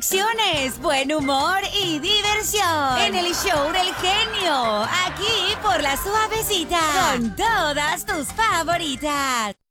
opciones, buen humor y diversión. En el show del genio, aquí por La Suavecita, con todas tus favoritas.